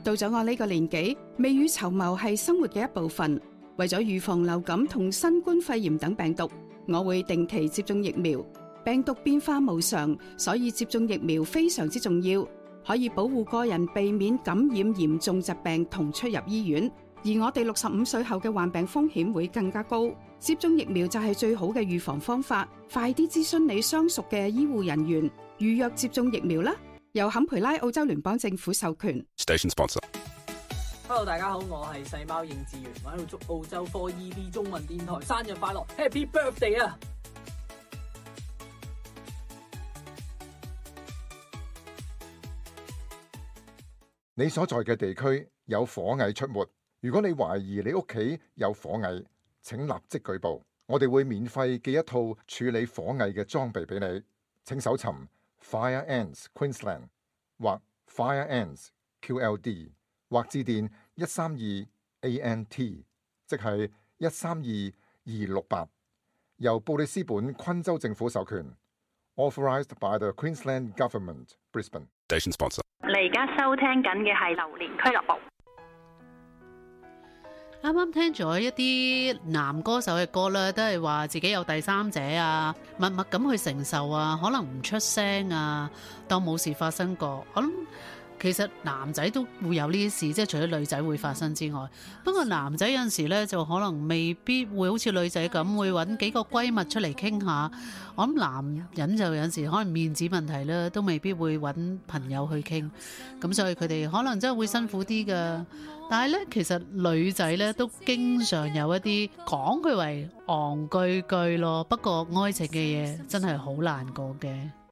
到咗我呢個年紀，未雨綢繆係生活嘅一部分。為咗預防流感同新冠肺炎等病毒，我會定期接種疫苗。病毒變化無常，所以接種疫苗非常之重要，可以保護個人避免感染嚴重疾病同出入醫院。而我哋65歲後嘅患病風險會更加高，接種疫苗就係最好嘅預防方法。快啲諮詢你相熟嘅醫護人員，預約接種疫苗啦！由坎培拉澳洲聯邦政府授權。 Station sponsor。Hello， 大家好，我係細貓應志源，我喺度祝澳洲 4EB 中文電台生日快樂 ，Happy Birthday 啊！ 你所在嘅地區有火蟻出沒，如果你懷疑你屋企有火蟻，請立即舉報，我哋會免費寄一套處理火蟻嘅裝備俾你。請搜尋 Fire Ants Queensland 或 Fire Ants QLD 或致電132 ANT， 即係132-268，由布里斯本昆州政府授權 ，Authorised by the Queensland Government Brisbane。 Station sponsor。 你而家收聽緊嘅係榴蓮俱樂部。 啱啱聽咗一啲男歌手嘅歌啦，都係話自己有第三者啊，默默咁去承受啊，可能唔出聲啊，當冇事發生過。我諗其實男仔都會有呢啲事，即係除咗女仔會發生之外，不過男仔有陣時咧就可能未必會好似女仔咁會揾幾個閨蜜出嚟傾下。我諗男人就有陣時可能面子問題啦，都未必會揾朋友去傾，咁所以佢哋可能真係會辛苦啲噶。但係咧，其實女仔咧都經常有一啲講佢為戇居居咯，不過愛情嘅嘢真係好難過嘅。